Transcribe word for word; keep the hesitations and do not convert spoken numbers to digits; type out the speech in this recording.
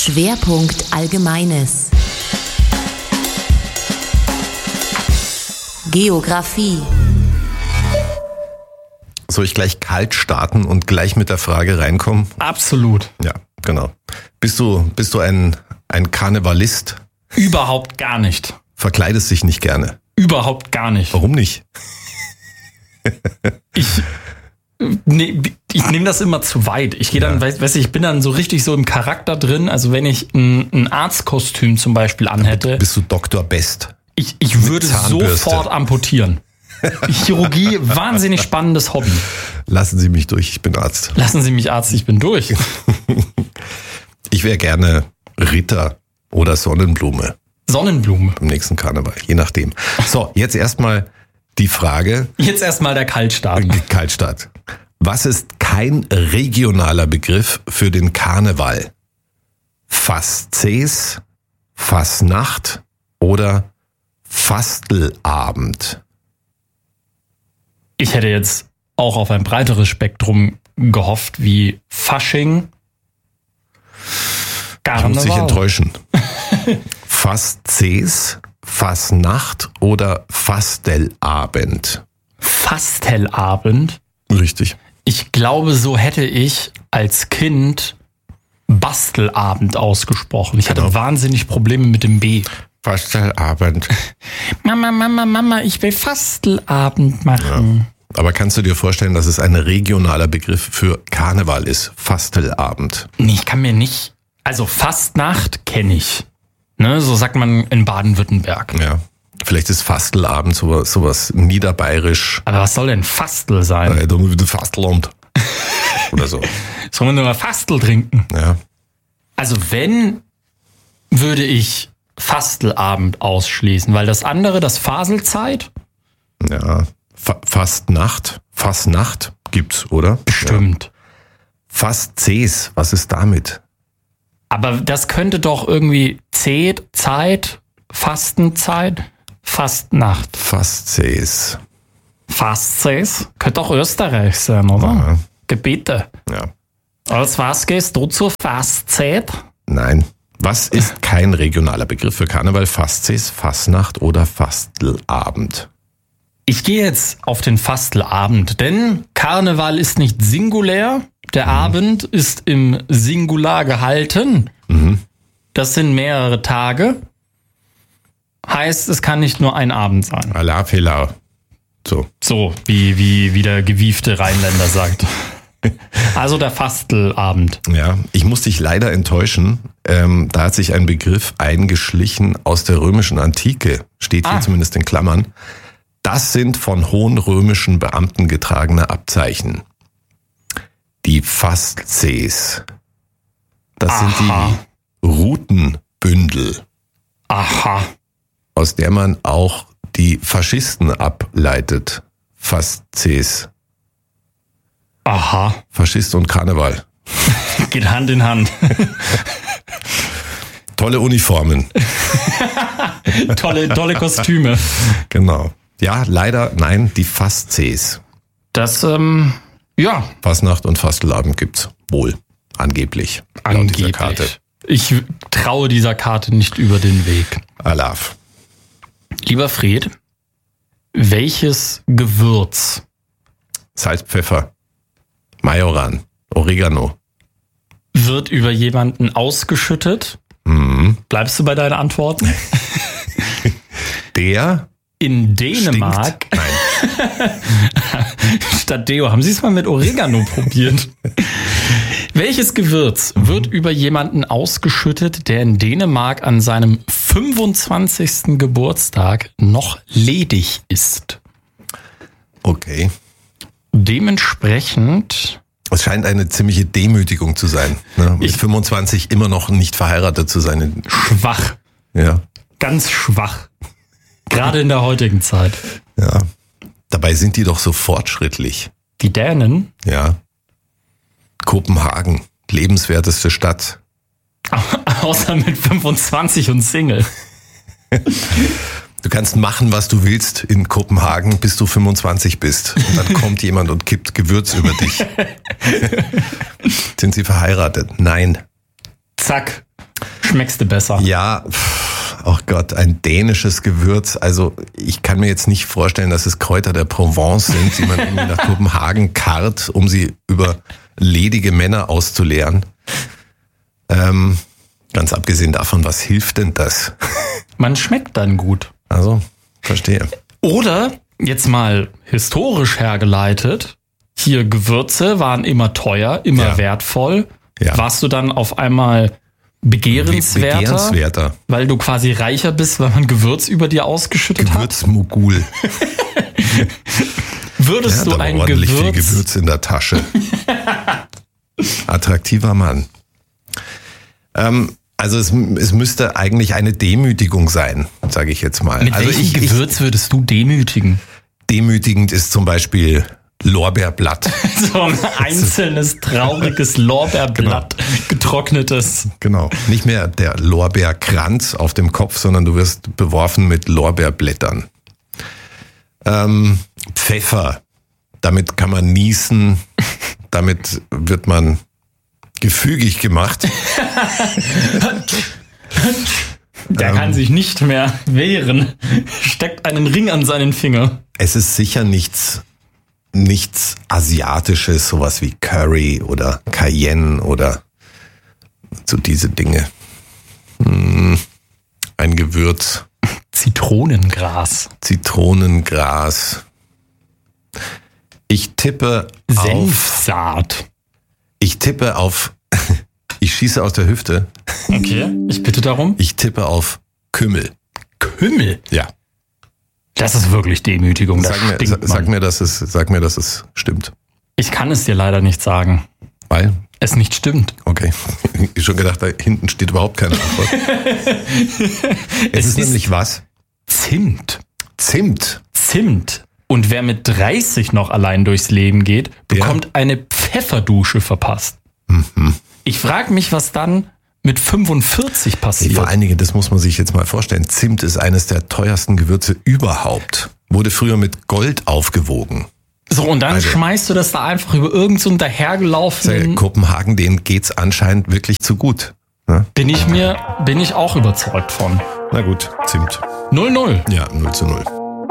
Schwerpunkt Allgemeines. Geografie. Soll ich gleich kalt starten und gleich mit der Frage reinkommen? Absolut. Ja, genau. Bist du, bist du ein, ein Karnevalist? Überhaupt gar nicht. Verkleidest dich nicht gerne? Überhaupt gar nicht. Warum nicht? Ich, nee, ich nehme das immer zu weit. Ich gehe dann, ja. weiß, weiß ich, ich bin dann so richtig so im Charakter drin. Also wenn ich ein, ein Arztkostüm zum Beispiel anhätte. Bist du Doktor Best? Ich, ich würde sofort amputieren. Chirurgie, wahnsinnig spannendes Hobby. Lassen Sie mich durch, ich bin Arzt. Lassen Sie mich Arzt, ich bin durch. Ich wäre gerne Ritter oder Sonnenblume. Sonnenblume. Im nächsten Karneval, je nachdem. So, jetzt erstmal die Frage. Jetzt erstmal der Kaltstart. Kaltstart. Was ist kein regionaler Begriff für den Karneval? Fastces, Fastnacht oder Fastelabend? Ich hätte jetzt auch auf ein breiteres Spektrum gehofft, wie Fasching. Karneval. Ich muss dich enttäuschen. Fastces, Fastnacht oder Fastelabend? Fastelabend? Richtig. Ich glaube, so hätte ich als Kind Bastelabend ausgesprochen. Ich genau. hatte wahnsinnig Probleme mit dem B. Fastelabend. Mama, Mama, Mama, ich will Fastelabend machen. Ja. Aber kannst du dir vorstellen, dass es ein regionaler Begriff für Karneval ist? Fastelabend. Nee, ich kann mir nicht... Also Fastnacht kenne ich. Ne, so sagt man in Baden-Württemberg. Ja. Vielleicht ist Fastelabend sowas, sowas niederbayerisch. Aber was soll denn Fastel sein? Äh, du Fastelabend. Oder so. Sollen wir nur mal Fastel trinken? Ja. Also wenn, würde ich Fastelabend ausschließen, weil das andere, das Faselzeit? Ja, Fa- Fastnacht, Fastnacht gibt's, oder? Bestimmt. Ja. Fastces, was ist damit? Aber das könnte doch irgendwie Zet, Zeit, Fastenzeit, Fastnacht. Fastces. Fastces? Könnte auch Österreich sein, oder? Ja. Gebete. Ja. Als was gehst du zur Fastzeit? Nein. Was ist kein regionaler Begriff für Karneval? Fastces, Fastnacht oder Fastelabend? Ich gehe jetzt auf den Fastelabend, denn Karneval ist nicht singulär. Der mhm. Abend ist im Singular gehalten. Mhm. Das sind mehrere Tage. Heißt, es kann nicht nur ein Abend sein. Allah Fehler. So. So, wie, wie, wie der gewiefte Rheinländer sagt. Also der Fastelabend. Ja, ich muss dich leider enttäuschen. Ähm, da hat sich ein Begriff eingeschlichen aus der römischen Antike. Steht hier ah. zumindest in Klammern. Das sind von hohen römischen Beamten getragene Abzeichen. Die Fastces. Das Aha. sind die Routenbündel. Aha. Aus der man auch die Faschisten ableitet. Fastces. Aha. Faschist und Karneval. Geht Hand in Hand. Tolle Uniformen. tolle, tolle Kostüme. Genau. Ja, leider, nein, die Fastces. Das, ähm, ja. Fastnacht und Fastelabend gibt's wohl. Angeblich. Angeblich. Dieser Karte. Ich traue dieser Karte nicht über den Weg. Alaf. Lieber Fred, welches Gewürz? Salz, Pfeffer, Majoran, Oregano. Wird über jemanden ausgeschüttet? Mhm. Bleibst du bei deinen Antworten? Der in Dänemark. Stinkt. Nein. Statt Deo. Haben Sie es mal mit Oregano probiert? Welches Gewürz mhm. wird über jemanden ausgeschüttet, der in Dänemark an seinem fünfundzwanzigsten Geburtstag noch ledig ist? Okay. Dementsprechend... Es scheint eine ziemliche Demütigung zu sein, ne? Mit ich, fünfundzwanzig immer noch nicht verheiratet zu sein. Schwach. Ja. Ganz schwach. Gerade in der heutigen Zeit. Ja. Dabei sind die doch so fortschrittlich. Die Dänen? Ja. Kopenhagen, lebenswerteste Stadt. Außer mit fünfundzwanzig und Single. Du kannst machen, was du willst in Kopenhagen, bis du fünfundzwanzig bist. Und dann kommt jemand und kippt Gewürz über dich. Sind sie verheiratet? Nein. Zack. schmeckst du besser. Ja, pff, oh Gott, ein dänisches Gewürz. Also ich kann mir jetzt nicht vorstellen, dass es Kräuter der Provence sind, die man irgendwie nach Kopenhagen karrt, um sie über ledige Männer auszuleeren. Ähm, ganz abgesehen davon, was hilft denn das? Man schmeckt dann gut. Also, verstehe. Oder, jetzt mal historisch hergeleitet, hier Gewürze waren immer teuer, immer Ja. wertvoll. Ja. Warst du dann auf einmal begehrenswerter, Begehrenswerter. weil du quasi reicher bist, weil man Gewürz über dir ausgeschüttet Gewürzmogul. hat? Würdest Ja, du da war ein ordentlich Gewürz, viel Gewürz in der Tasche. Attraktiver Mann. Ähm, also es, es müsste eigentlich eine Demütigung sein, sage ich jetzt mal. mit also welchem ich, ich, Gewürz würdest du demütigen? demütigend ist zum Beispiel Lorbeerblatt. So ein einzelnes, trauriges Lorbeerblatt, getrocknetes. Genau. Nicht mehr der Lorbeerkranz auf dem Kopf, sondern du wirst beworfen mit Lorbeerblättern. Ähm, Pfeffer. Damit kann man niesen. Damit wird man gefügig gemacht. Der Ähm. kann sich nicht mehr wehren. Steckt einen Ring an seinen Finger. Es ist sicher nichts, nichts Asiatisches, sowas wie Curry oder Cayenne oder so diese Dinge. Hm, ein Gewürz, Zitronengras. Zitronengras. Ich tippe auf, Senfsaat. ich tippe auf, ich schieße aus der Hüfte, Okay, ich bitte darum. ich tippe auf Kümmel. Kümmel. Ja. Das ist wirklich Demütigung. Das Sag mir, stinkt sa- sag man. mir, dass es, sag mir, dass es stimmt. Ich kann es dir leider nicht sagen. Weil, Es nicht stimmt. okay, ich schon gedacht, da hinten steht überhaupt keine Antwort. es, ist nämlich was? Zimt. Zimt. Zimt. Und wer mit dreißig noch allein durchs Leben geht, bekommt eine Pfefferdusche verpasst. Mhm. Ich frage mich, was dann mit fünfundvierzig passiert. Vor allen Dingen, das muss man sich jetzt mal vorstellen, Zimt ist eines der teuersten Gewürze überhaupt. Wurde früher mit Gold aufgewogen. So, und dann Also- schmeißt du das da einfach über irgend so einen Sag, dahergelaufenen... Kopenhagen, denen geht's anscheinend wirklich zu gut. Ne? Bin ich mir, bin ich auch überzeugt von. Na gut, Zimt. null null. Ja, null zu null.